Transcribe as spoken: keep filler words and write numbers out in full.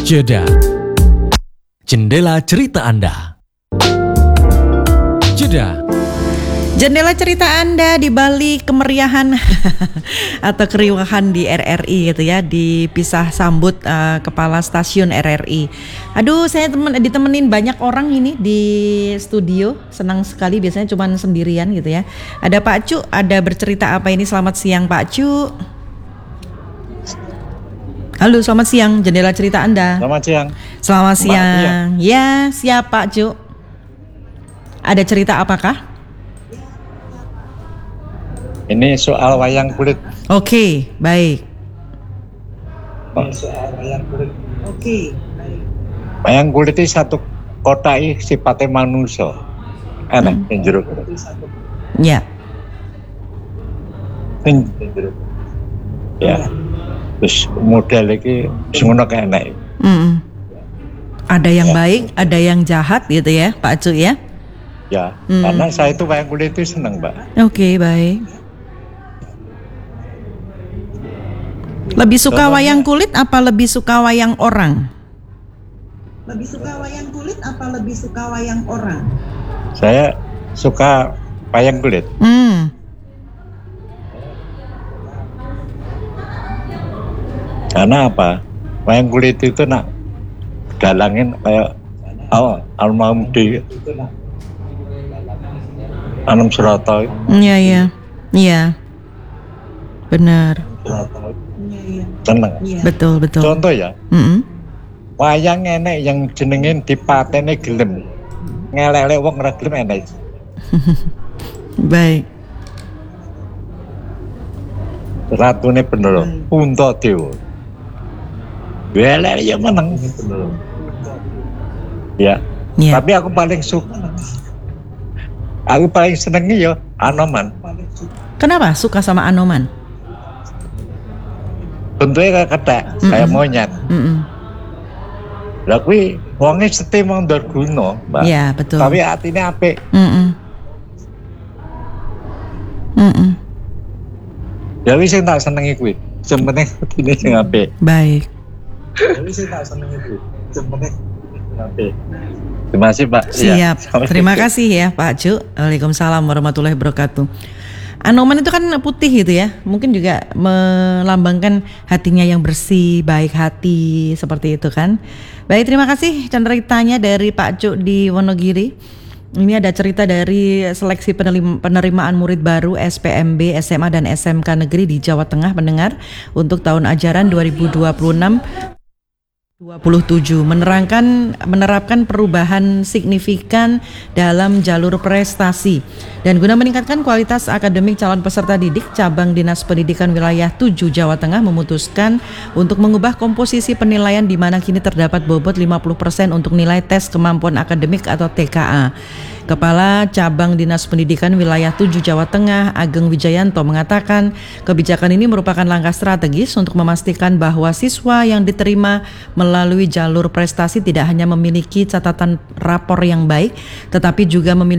Jeda. Jendela cerita Anda. Jeda. Jendela cerita Anda di balik kemeriahan atau keriuhan di R R I gitu ya, dipisah sambut uh, kepala stasiun R R I. Aduh, saya temen, ditemenin banyak orang ini di studio, senang sekali, biasanya cuma sendirian gitu ya. Ada Pak Cu, ada bercerita apa ini? Selamat siang Pak Cu. Halo, selamat siang, jendela cerita Anda. Selamat siang. Selamat siang. Ya, siap Pak Cu. Ada cerita apakah? Ini soal wayang kulit. Oke, baik. Ini soal wayang kulit. Oke, baik. Wayang kulit itu satu kota ini sifatnya manusia. Enak, hmm. yang jeruk. Ya. Yang jeruk. Ya. Terus model ini semuanya kayak enak. Hmm. Ada yang ya. Baik, ada yang jahat gitu ya, Pak Cu ya? Ya, hmm. karena saya itu wayang kulit itu senang, Mbak. Oke, baik. Lebih suka wayang kulit apa lebih suka wayang orang? Lebih suka wayang kulit apa lebih suka wayang orang? Saya suka wayang kulit. Hmm. Karena apa? Wayang kulit itu nak dalangin kayak oh, almarhum di Anum Surata. Iya, iya. Iya. Benar. Seneng. Betul, betul. Contoh ya. Mm-hmm. Wayang enek yang jenengin dipatene gelem. Ngelek-lek wong ora gelem enek. Baik. Ratune bener. Punta Dewa. Welek ya meneng. Ya. Yeah. Tapi aku paling suka. Aku paling senengi ya Anoman. Kenapa suka sama Anoman? Bentuknya kayak ketek, mm-mm. kayak monyet. Lah kuwi wonge seti mong ndarguna, Mbak. Iya, betul. Tapi atine apik. Heeh. Heeh. Ya wis sing tak senengi kuwi. Sementing atine sing apik. Baik. Ya wis sing tak senengi kuwi. Sementing sing apik. Terima kasih, Pak. Siap. Ya. Terima kasih ya, Pak Cu. Waalaikumsalam warahmatullahi wabarakatuh. Anoman itu kan putih gitu ya, mungkin juga melambangkan hatinya yang bersih, baik hati, seperti itu kan. Baik, terima kasih ceritanya dari Pak Cu di Wonogiri. Ini ada cerita dari seleksi penerimaan murid baru S P M B, S M A dan S M K Negeri di Jawa Tengah mendengar untuk tahun ajaran dua ribu dua puluh enam dua puluh tujuh menerangkan menerapkan perubahan signifikan dalam jalur prestasi dan guna meningkatkan kualitas akademik calon peserta didik, cabang Dinas Pendidikan Wilayah tujuh Jawa Tengah memutuskan untuk mengubah komposisi penilaian di mana kini terdapat bobot lima puluh persen untuk nilai tes kemampuan akademik atau T K A. Kepala Cabang Dinas Pendidikan Wilayah tujuh Jawa Tengah, Ageng Wijayanto mengatakan kebijakan ini merupakan langkah strategis untuk memastikan bahwa siswa yang diterima melalui jalur prestasi tidak hanya memiliki catatan rapor yang baik, tetapi juga memiliki